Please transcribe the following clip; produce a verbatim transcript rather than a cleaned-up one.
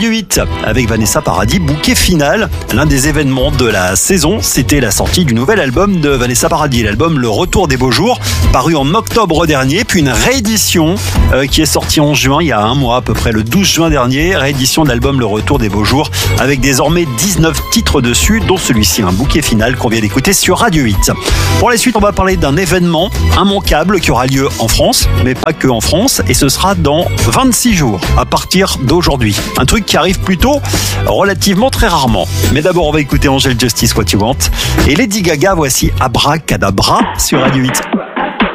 Radio huit, avec Vanessa Paradis, bouquet final. L'un des événements de la saison, c'était la sortie du nouvel album de Vanessa Paradis, l'album Le Retour des Beaux Jours, paru en octobre dernier, puis une réédition euh, qui est sortie en juin, il y a un mois à peu près, le douze juin dernier, réédition de l'album Le Retour des Beaux Jours, avec désormais dix-neuf titres dessus, dont celui-ci, un bouquet final qu'on vient d'écouter sur Radio huit. Pour la suite, on va parler d'un événement immanquable qui aura lieu en France, mais pas que en France, et ce sera dans vingt-six jours, à partir d'aujourd'hui. Un truc qui arrive plutôt relativement très rarement. Mais d'abord, on va écouter Angel Justice, What You Want, et Lady Gaga, voici Abracadabra sur Radio huit.